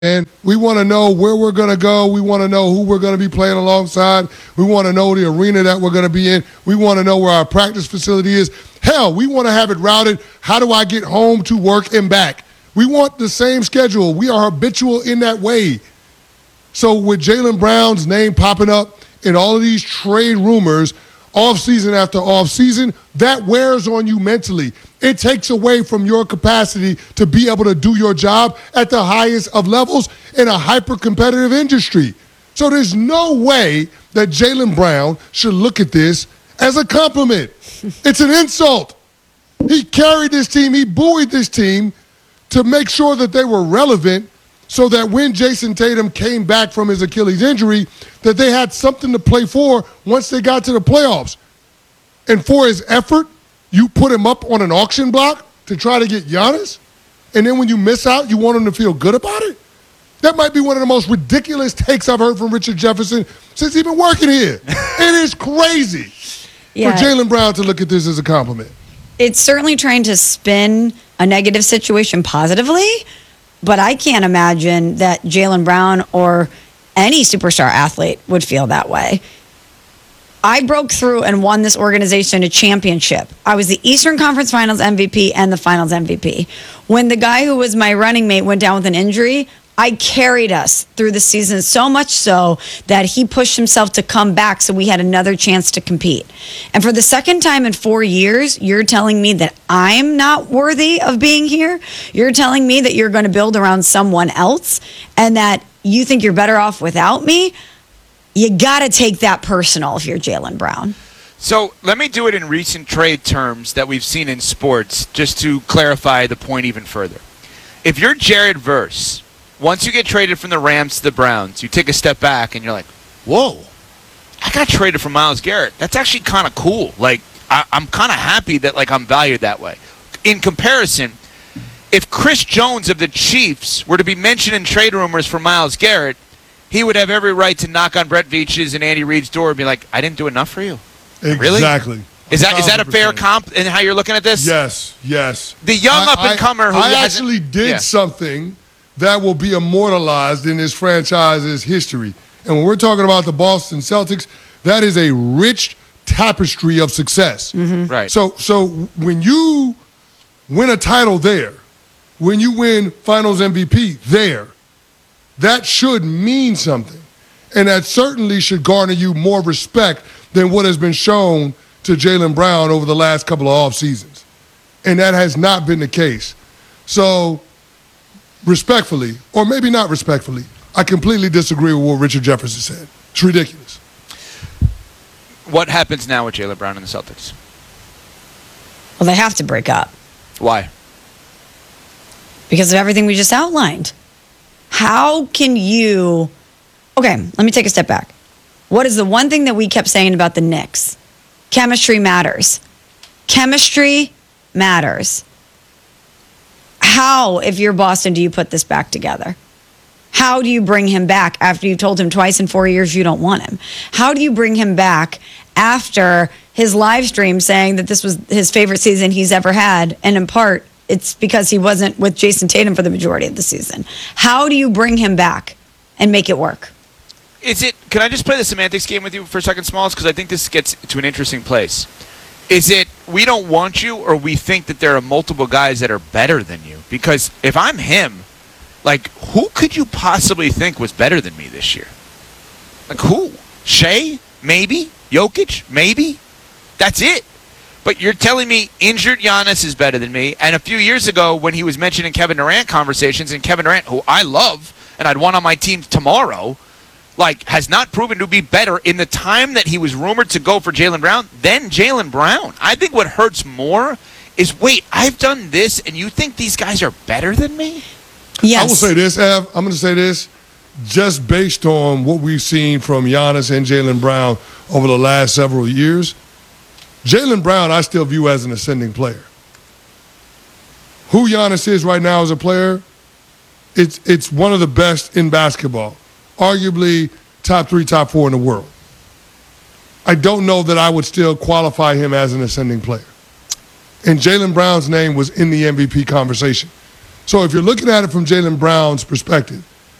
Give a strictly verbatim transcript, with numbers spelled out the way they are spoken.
And we want to know where we're going to go. We want to know who we're going to be playing alongside. We want to know the arena that we're going to be in. We want to know where our practice facility is. Hell, we want to have it routed. How do I get home to work and back? We want the same schedule. We are habitual in that way. So with Jaylen Brown's name popping up in all of these trade rumors, offseason after offseason, that wears on you mentally. It takes away from your capacity to be able to do your job at the highest of levels in a hyper-competitive industry. So there's no way that Jaylen Brown should look at this as a compliment. It's an insult. He carried this team, he buoyed this team to make sure that they were relevant so that when Jason Tatum came back from his Achilles injury, that they had something to play for once they got to the playoffs. And for his effort, you put him up on an auction block to try to get Giannis? And then when you miss out, you want him to feel good about it? That might be one of the most ridiculous takes I've heard from Richard Jefferson since he's been working here. It is crazy yeah. for Jaylen Brown to look at this as a compliment. It's certainly trying to spin a negative situation positively, but I can't imagine that Jaylen Brown or any superstar athlete would feel that way. I broke through and won this organization a championship. I was the Eastern Conference Finals M V P and the Finals M V P. When the guy who was my running mate went down with an injury, I carried us through the season, so much so that he pushed himself to come back so we had another chance to compete. And for the second time in four years, you're telling me that I'm not worthy of being here? You're telling me that you're going to build around someone else and that you think you're better off without me? You got to take that personal if you're Jaylen Brown. So let me do it in recent trade terms that we've seen in sports, just to clarify the point even further. If you're Jared Verse, once you get traded from the Rams to the Browns, you take a step back and you're like, whoa, I got traded from Myles Garrett. That's actually kind of cool. Like, I, I'm kind of happy that like I'm valued that way. In comparison, if Chris Jones of the Chiefs were to be mentioned in trade rumors for Myles Garrett, he would have every right to knock on Brett Veach's and Andy Reid's door and be like, I didn't do enough for you. Exactly. Really? Is that is that a fair comp in how you're looking at this? Yes, yes. The young up-and-comer who I actually did yeah. something that will be immortalized in this franchise's history. And when we're talking about the Boston Celtics, that is a rich tapestry of success. Mm-hmm. Right. So, so when you win a title there, when you win Finals M V P there, that should mean something. And that certainly should garner you more respect than what has been shown to Jaylen Brown over the last couple of off seasons. And that has not been the case. So, respectfully, or maybe not respectfully, I completely disagree with what Richard Jefferson said. It's ridiculous. What happens now with Jaylen Brown and the Celtics? Well, they have to break up. Why? Because of everything we just outlined. How can you... Okay, let me take a step back. What is the one thing that we kept saying about the Knicks? Chemistry matters. Chemistry matters. How, if you're Boston, do you put this back together? How do you bring him back after you told him twice in four years you don't want him? How do you bring him back after his live stream saying that this was his favorite season he's ever had, and in part, it's because he wasn't with Jason Tatum for the majority of the season? How do you bring him back and make it work? Is it? Can I just play the semantics game with you for a second, Smalls? Because I think this gets to an interesting place. Is it we don't want you, or we think that there are multiple guys that are better than you? Because if I'm him, like, who could you possibly think was better than me this year? Like, who? Shea? Maybe? Jokic? Maybe? That's it. But you're telling me injured Giannis is better than me. And a few years ago, when he was mentioned in Kevin Durant conversations, and Kevin Durant, who I love, and I'd want on my team tomorrow, like, has not proven to be better in the time that he was rumored to go for Jaylen Brown than Jaylen Brown. I think what hurts more is, wait, I've done this, and you think these guys are better than me? Yes. I will say this, Ev. I'm going to say this. Just based on what we've seen from Giannis and Jaylen Brown over the last several years, Jaylen Brown I still view as an ascending player. Who Giannis is right now as a player, it's it's one of the best in basketball. Arguably top three, top four in the world. I don't know that I would still qualify him as an ascending player. And Jaylen Brown's name was in the M V P conversation. So if you're looking at it from Jaylen Brown's perspective,